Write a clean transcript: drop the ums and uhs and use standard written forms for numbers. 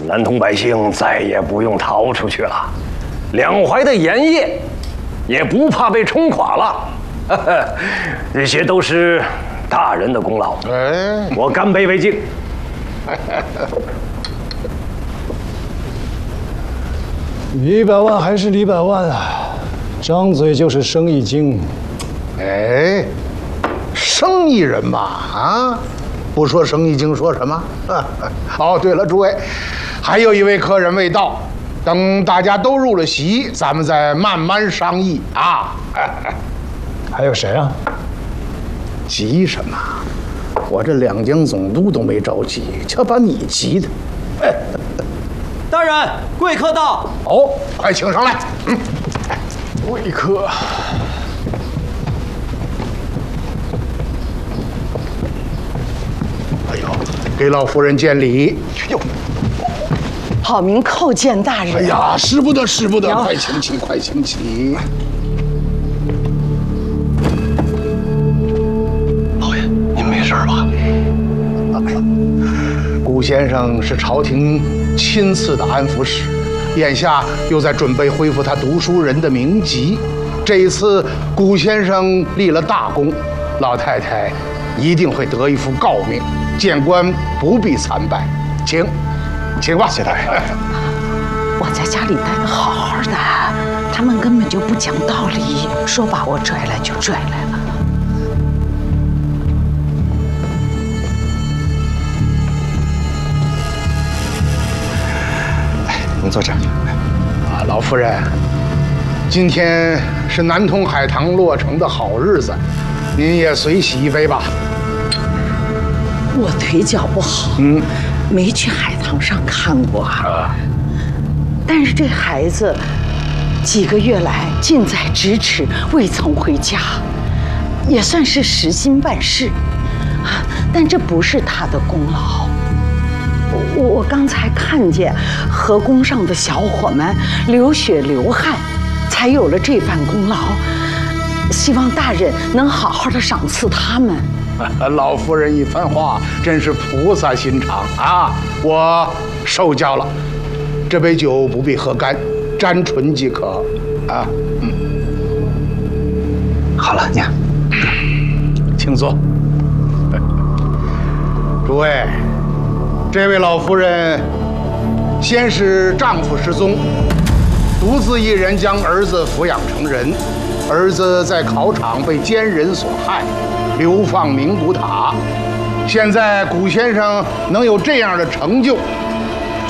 南通百姓再也不用逃出去了，两淮的盐业也不怕被冲垮了。这些都是大人的功劳，我干杯为敬。 李百万还是李百万啊，张嘴就是生意经。 哎，生意人嘛，啊，不说生意经说什么？哦，对了，诸位，还有一位客人未到，等大家都入了席，咱们再慢慢商议啊。 还有谁啊？ 急什么？我这两江总督都没着急，瞧把你急的。 大人，贵客到。 哦，快请上来。 贵客。 哎呦，给老夫人见礼。哟， 好民叩见大人。 哎呀，使不得，使不得，快请起，快请起。 老爷，您没事吧？ 顾先生是朝廷亲赐的安抚使，眼下又在准备恢复他读书人的名籍。这一次顾先生立了大功，老太太一定会得一副诰命，谏官不必参拜。请吧，谢大人。 我在家里待得好好的，他们根本就不讲道理，说把我拽来就拽来了。 您坐这儿。 啊，老夫人，今天是南通海棠落成的好日子，您也随喜一杯吧。 我腿脚不好，没去海棠上看过啊。但是这孩子几个月来近在咫尺，未曾回家，也算是实心办事啊。但这不是他的功劳。我刚才看见河宫上的小伙们流血流汗，才有了这番功劳。希望大人能好好的赏赐他们。 老夫人一番话，真是菩萨心肠啊！我受教了，这杯酒不必喝干，沾唇即可啊。 好了，娘， 请坐。诸位，这位老夫人先是丈夫失踪，独自一人将儿子抚养成人，儿子在考场被奸人所害，流放名古塔。现在古先生能有这样的成就，